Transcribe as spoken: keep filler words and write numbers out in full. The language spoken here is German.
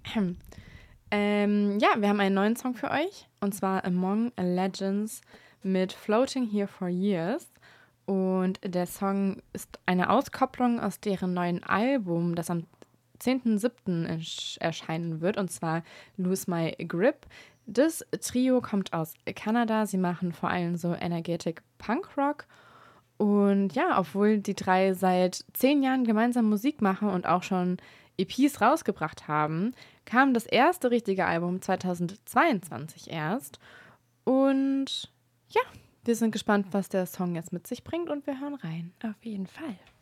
Ähm, ja, wir haben einen neuen Song für euch. Und zwar Among Legends mit Floating Here for Years. Und der Song ist eine Auskopplung aus deren neuen Album, das am zehnten siebten ersch- erscheinen wird. Und zwar Lose My Grip. Das Trio kommt aus Kanada. Sie machen vor allem so Energetic Punk Rock. Und ja, obwohl die drei seit zehn Jahren gemeinsam Musik machen und auch schon E Ps rausgebracht haben, kam das erste richtige Album zweitausendzweiundzwanzig erst. Und ja, wir sind gespannt, was der Song jetzt mit sich bringt und wir hören rein. Auf jeden Fall.